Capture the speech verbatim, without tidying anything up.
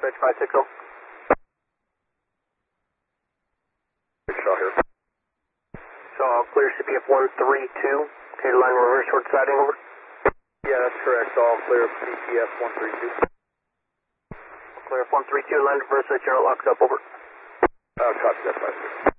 dispatch five six zero. Shaw here. So I'll clear C P F one three two. Okay, line reverse short siding over. Yeah, that's correct. All clear C P F one three two. Clear F one three two, line reverse, general locks up over. Uh, copy that five six.